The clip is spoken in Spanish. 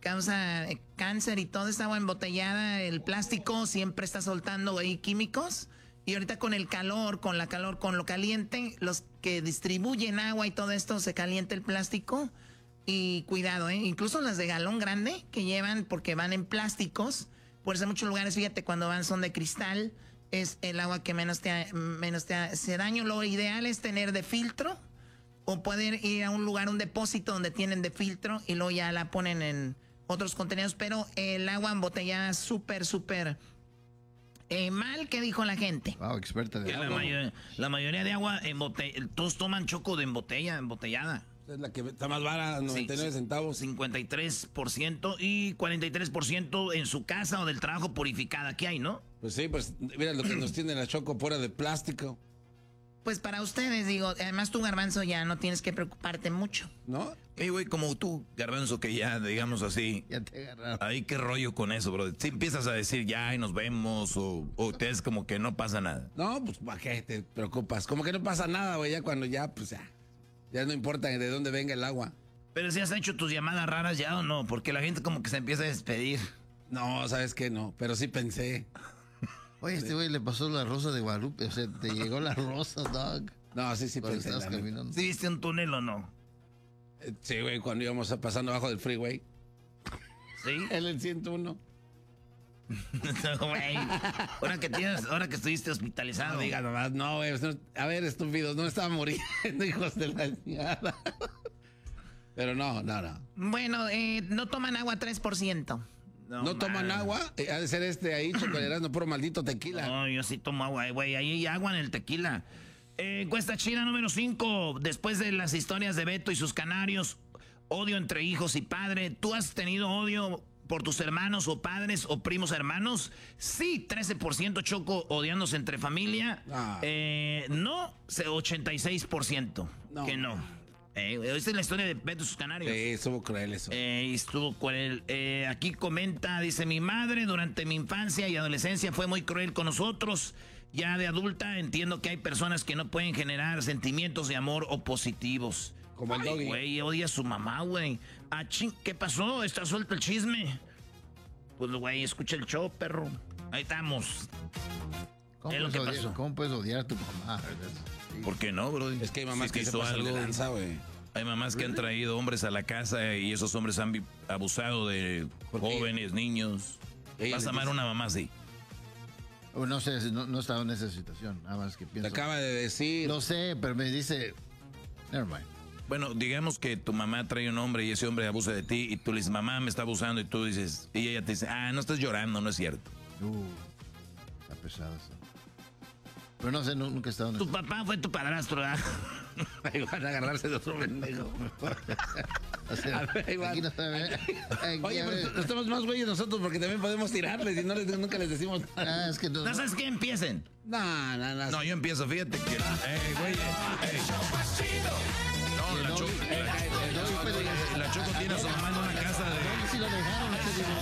causa cáncer y toda esta agua embotellada, el plástico siempre está soltando ahí químicos. Y ahorita con el calor, con lo caliente, los que distribuyen agua y todo esto, se calienta el plástico. Y cuidado, incluso las de galón grande que llevan, porque van en plásticos. Por eso en muchos lugares, fíjate, cuando van son de cristal, es el agua que menos te hace daño. Lo ideal es tener de filtro o poder ir a un lugar, un depósito donde tienen de filtro y luego ya la ponen en otros contenidos. Pero el agua embotellada súper mal, ¿qué dijo la gente? Wow, experta de agua. La mayoría de agua todos toman Choco de embotellada. Es la que está más barata, 99 centavos. 53% y 43% en su casa o del trabajo purificada. Aquí hay, ¿no? Pues sí, pues mira lo que nos tiene la Choco fuera de plástico. Pues para ustedes, digo, además tú, Garbanzo, ya no tienes que preocuparte mucho. ¿No? Güey, como tú, Garbanzo, que ya, digamos así. Ya te agarraron. Ahí qué rollo con eso, bro. Si empiezas a decir ya y nos vemos o te es como que no pasa nada. No, pues ¿para qué te preocupas? Como que no pasa nada, güey, ya cuando ya no importa de dónde venga el agua. Pero si has hecho tus llamadas raras ya o no, porque la gente como que se empieza a despedir. No, ¿sabes qué? No, pero sí pensé. Oye, este güey le pasó la rosa de Guadalupe, o sea, te llegó la rosa, dog. No, sí Cuando pensé. estabas caminando. ¿Sí viste un túnel o no? Sí, güey, cuando íbamos pasando abajo del freeway. ¿Sí? En el 101. No, güey. Ahora que estuviste hospitalizado. No digas nomás, no, güey. A ver, estúpidos, no estaban muriendo, hijos de la chingada. Pero no. Bueno, no toman agua 3%. ¿No toman agua? Ha de ser ahí, chocolerando, puro maldito tequila. No, yo sí tomo agua, güey. Ahí hay agua en el tequila. Encuesta china número 5. Después de las historias de Beto y sus canarios, odio entre hijos y padre. ¿Tú has tenido odio por tus hermanos o padres o primos hermanos? Sí, 13%, Choco, odiándose entre familia. No, 86%. No. Que no. Esta es la historia de Beto y sus canarios. Sí, estuvo cruel eso. Estuvo cruel. Aquí comenta, dice, mi madre durante mi infancia y adolescencia fue muy cruel con nosotros. Ya de adulta entiendo que hay personas que no pueden generar sentimientos de amor o positivos. Como el doggy. Güey, odia a su mamá, güey. ¿Qué pasó? ¿Está suelto el chisme? Pues, güey, escucha el show, perro. Ahí estamos. ¿Cómo puedes odiar a tu mamá? ¿Por qué no, bro? Es que hay mamás que que se hizo pasan de algo. lanza, güey. Hay mamás que han traído hombres a la casa y esos hombres han abusado de jóvenes, niños. Vas a amar a una mamá así. No sé, no estaba en esa situación, nada más que pienso. Te acaba de decir. Lo sé, pero me dice, never mind. Bueno, digamos que tu mamá trae un hombre y ese hombre abusa de ti y tú le dices, mamá me está abusando y tú dices, y ella te dice, no estás llorando, no es cierto. Está pesado eso. Pero no sé, nunca he estado en Tu papá fue tu padrastro, ¿verdad? Ahí van a agarrarse de otro pendejo. O sea, aquí no se ve. Oye, pero estamos más güeyes nosotros porque también podemos tirarles y nunca les decimos nada. Es que ¿No sabes qué? Empiecen. No. No, yo empiezo, fíjate que... güey. No, la Choco tiene a su mamá en una casa de... Si lo dejaron,